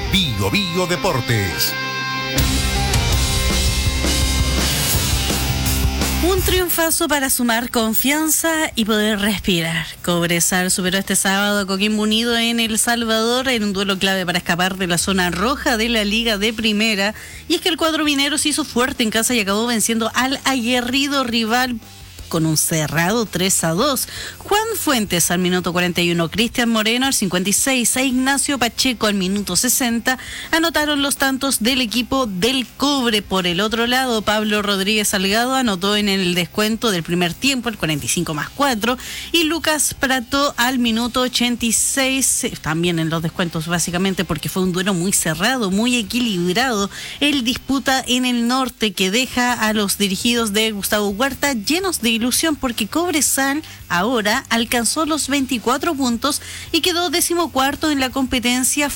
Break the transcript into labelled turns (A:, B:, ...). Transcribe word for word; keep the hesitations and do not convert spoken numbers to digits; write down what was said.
A: Bio Bio Deportes.
B: Un triunfazo para sumar confianza y poder respirar. Cobresal superó este sábado a Coquimbo Unido en El Salvador en un duelo clave para escapar de la zona roja de la Liga de Primera. Y es que el cuadro minero se hizo fuerte en casa y acabó venciendo al aguerrido rival con un cerrado tres a dos. Juan Fuentes al minuto cuarenta y uno, Cristian Moreno al cincuenta y seis e Ignacio Pacheco al minuto sesenta anotaron los tantos del equipo del Cobre. Por el otro lado, Pablo Rodríguez Salgado anotó en el descuento del primer tiempo, el cuarenta y cinco más cuatro, y Lucas Prató al minuto ochenta y seis, también en los descuentos básicamente porque fue un duelo muy cerrado, muy equilibrado. El disputa en el norte que deja a los dirigidos de Gustavo Huerta llenos de ilusión porque Cobresal ahora alcanzó los veinticuatro puntos y quedó decimocuarto en la competencia